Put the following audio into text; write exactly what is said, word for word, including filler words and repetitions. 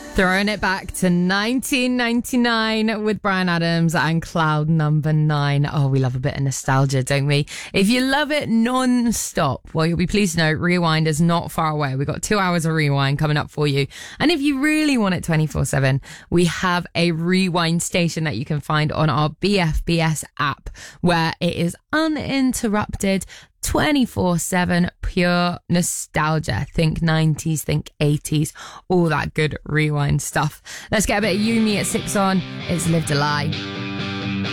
Throwing it back to nineteen ninety-nine with Bryan Adams and Cloud Number Nine. Oh, we love a bit of nostalgia, don't we? If you love it non-stop, well, you'll be pleased to know Rewind is not far away. We've got two hours of Rewind coming up for you. And if you really want it twenty-four seven, we have a Rewind station that you can find on our B F B S app, where it is uninterrupted twenty-four seven pure nostalgia. Think nineties, think eighties, all that good Rewind stuff. Let's get a bit of Yumi at six on. It's Lived a Lie.